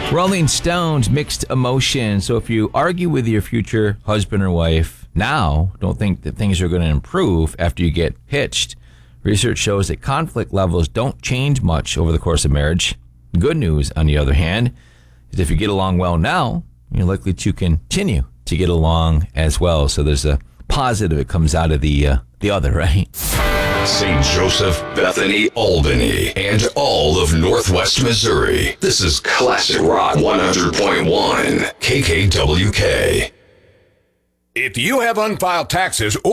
Rolling Stones, mixed emotions. So if you argue with your future husband or wife now, don't think that things are going to improve after you get hitched. Research shows that conflict levels don't change much over the course of marriage. Good news, on the other hand, is if you get along well now, you're likely to continue to get along as well. So there's a positive that comes out of the other, right? St. Joseph, Bethany, Albany, and all of Northwest Missouri. This is Classic Rock 100.1 KKWK. If you have unfiled taxes